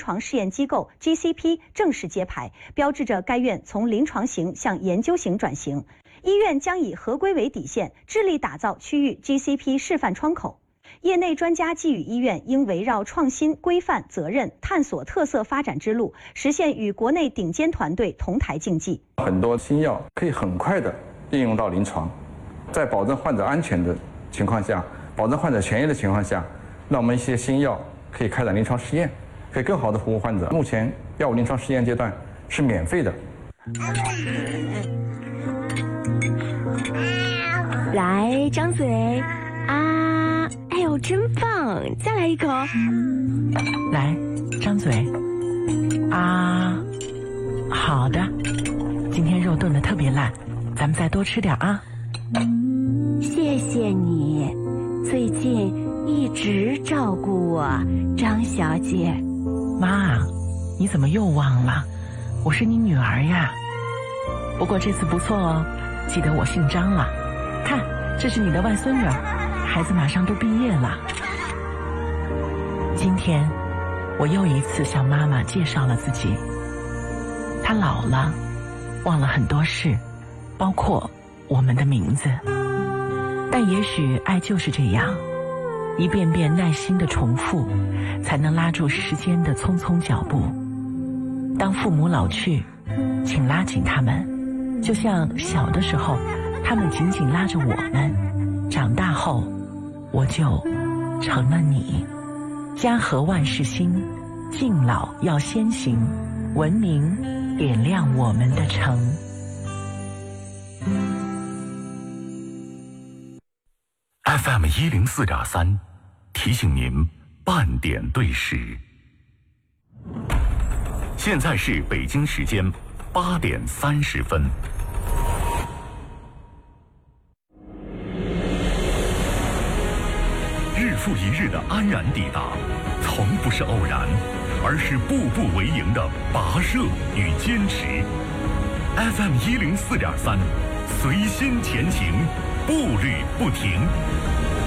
床试验机构 GCP 正式揭牌，标志着该院从临床型向研究型转型。医院将以合规为底线，致力打造区域 GCP 示范窗口。业内专家寄语医院应围绕创新、规范、责任，探索特色发展之路，实现与国内顶尖团队同台竞技。 很多新药可以很快的应用到临床，在保证患者安全的情况下，保证患者权益的情况下，让我们一些新药可以开展临床试验，可以更好的服务患者。目前药物临床试验阶段是免费的。 来，张嘴啊！哎呦，真棒！再来一口。 来，张嘴啊！好的，今天肉炖得特别烂，咱们再多吃点啊。 谢谢你，最近一直照顾我，张小姐。 妈，你怎么又忘了？我是你女儿呀。不过这次不错哦，记得我姓张了。看，这是你的外孙女儿，孩子马上都毕业了。今天，我又一次向妈妈介绍了自己。她老了，忘了很多事，包括我们的名字。但也许爱就是这样，一遍遍耐心的重复，才能拉住时间的匆匆脚步。当父母老去，请拉紧他们，就像小的时候，他们紧紧拉着我们。长大后，我就成了你。家和万事兴，敬老要先行，文明点亮我们的城。 FM 104.3，提醒您半点对时。现在是北京时间8点30分。日复一日的安然抵达，从不是偶然，而是步步为营的跋涉与坚持。FM 104.3，随心前行，步履不停。